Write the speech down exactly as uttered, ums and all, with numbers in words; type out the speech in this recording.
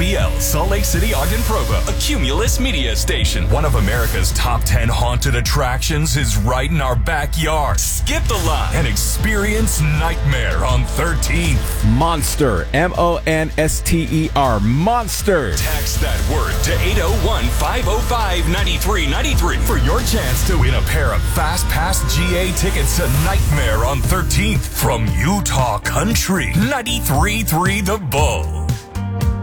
B L, Salt Lake City, Ogden, Provo, a Cumulus media station. One of America's top ten haunted attractions is right in our backyard. Skip the line and experience Nightmare on thirteenth. Monster, M O N S T E R, Monster. Text that word to eight oh one, five oh five, nine three nine three for your chance to win a pair of Fast Pass G A tickets to Nightmare on thirteenth from Utah Country ninety-three point three The Bull.